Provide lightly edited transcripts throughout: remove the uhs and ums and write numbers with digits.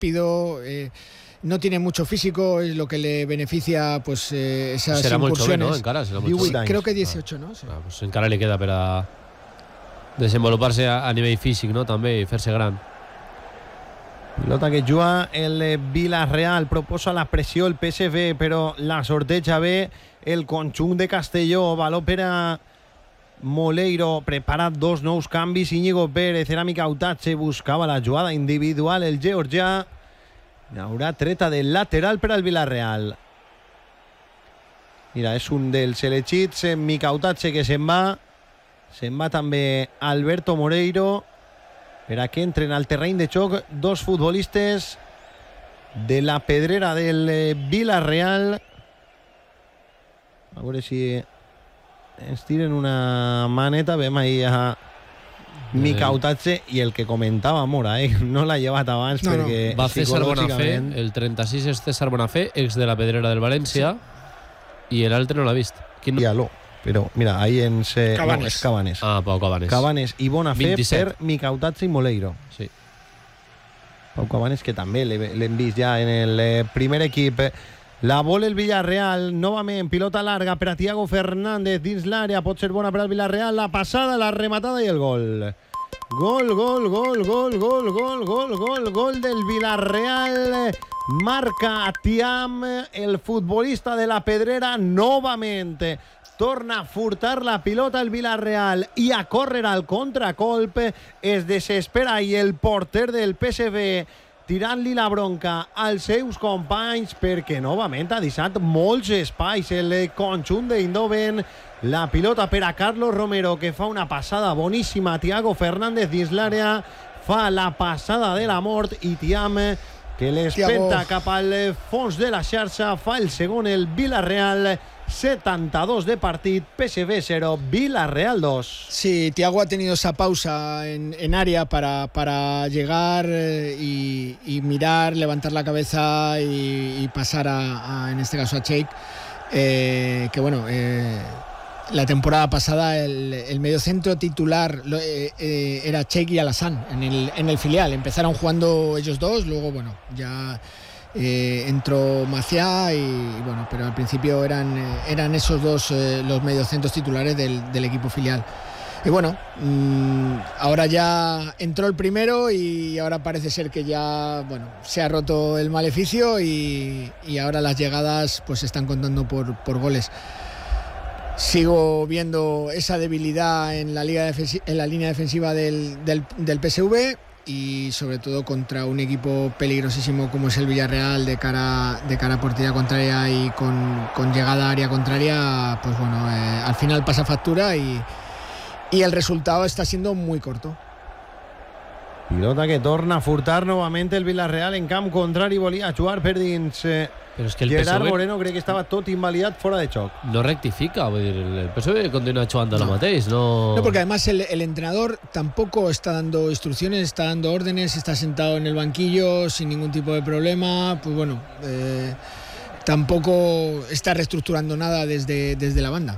rápido, no tiene mucho físico, es lo que le beneficia pues esas serà incursiones. molt jove, no? Encara serà molt Sí, jove. creo que 18, ¿no? Sí. Pues encara li queda per a desenvolupar-se a nivell físic, no? També, i fer-se gran. Pilota que juga el Villarreal, proposa la pressió el PSV, però la sorteja bé el conjunt de Castelló. Valor per a Moleiro, prepara 2 nous canvis. Íñigo Pérez, era Mikautatze, buscava la jugada individual el georgià. Haurà treta del lateral per al Villarreal. Mira, és un dels elegits, Mikautatze, que se'n va. Se'n va també Alberto Moreiro per a que entren al terreny de joc 2 futbolistes de la pedrera del Villarreal. A veure si ens tiren una maneta. Veiem ahí a Mikautatze i el que comentava Mora, no l'ha llevat abans perquè va César Bonafé, el 36 és César Bonafé, ex de la pedrera del València, i l'altre no l'ha vist. Diallo, però mira, ahí ens... Cabanes. No, és Cabanes. Pau Cabanes. Cabanes i Bonafé 27. per Mikautatze i Moleiro. Sí. Pau Cabanes, que també l'hem vist ja en el primer equip. La vol el Villarreal, novament, pilota larga per a Thiago Fernández dins l'àrea, pot ser bona per al Villarreal, la passada, la rematada i el gol. Gol del Villarreal. Marca Thiam, el futbolista de la Pedrera, novamente. Torna a furtar la pilota el Villarreal i a córrer al contracolp. Es desespera i el porter del PSV tirant-li la bronca als seus companys perquè novament ha deixat molts espais el conjunt d'Eindhoven. La pilota per a Carlos Romero, que fa una passada boníssima. Thiago Fernández dins l'àrea fa la passada de la mort i Thiam, que l'espenta cap al fons de la xarxa, fa el segon el Villarreal. 72 de partido, PSV 0, Villarreal 2. Sí, Thiago ha tenido esa pausa en área para llegar y mirar, levantar la cabeza y pasar en este caso a Cheik, que bueno, la temporada pasada el mediocentro titular era Cheik y Alassane en el filial. Empezaron jugando ellos dos, luego bueno, ya entró Maciá y bueno, pero al principio eran esos dos los mediocentros titulares del equipo filial. Y bueno, ahora ya entró el primero y ahora parece ser que ya bueno, se ha roto el maleficio y ahora las llegadas pues se están contando por goles. Sigo viendo esa debilidad en la línea defensiva del PSV y sobre todo contra un equipo peligrosísimo como es el Villarreal de cara a portería contraria y con llegada a área contraria, pues bueno, al final pasa factura y el resultado está siendo muy corto. Pilota que torna a furtar novament el Villarreal en camp contrari, volia jugar per dins. Però és que el Gerard PSV Moreno crec que estava tot invalidat fora de xoc. no rectifica, vull dir, el PSV continua jugando lo mateix, No, porque además el entrenador tampoco está dando instrucciones, está dando órdenes, está sentado en el banquillo sin ningún tipo de problema, pues bueno, tampoco está reestructurando nada desde la banda.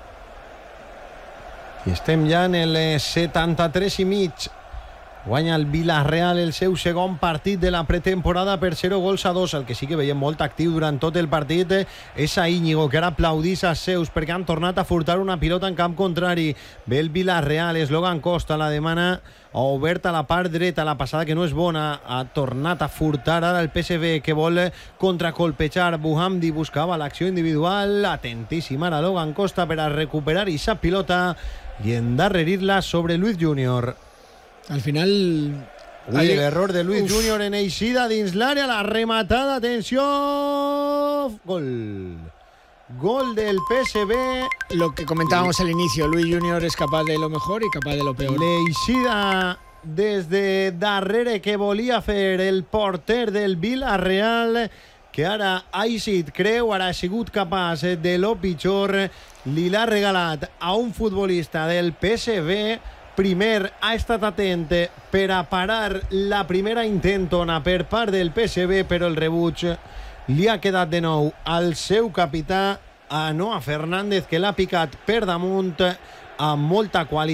I estem ja en el 73 i mig. Guanya el Villarreal el seu segon partit de la pretemporada per 0-2. El que sí que veiem molt actiu durant tot el partit és a Íñigo, que ara aplaudís als seus perquè han tornat a furtar una pilota en camp contrari. Ve el Villarreal, Logan Costa la demana oberta a la part dreta, la passada que no és bona, ha tornat a furtar ara el PSV, que vol contracolpejar. Buhamdi buscava l'acció individual, atentíssim ara Logan Costa per a recuperar aquesta pilota i endarrerir-la sobre Luis Junior. Al final... Uy, el error de Luis Junior en eixida dins l'àrea, la rematada, atenció, gol. Gol del PSV. Lo que comentábamos al inicio, Luis Junior es capaz de lo mejor y capaz de lo peor. L'eixida des de darrere que volia fer el porter del Villarreal, que ara ha eixit creu, ara ha sigut capaç de lo pitjor, li l'ha regalat a un futbolista del PSV. Primer ha estat atent per a parar la primera intentona per part del PSV, però el rebuig li ha quedat de nou al seu capità, a Noah Fernández, que l'ha picat per damunt amb molta qualitat.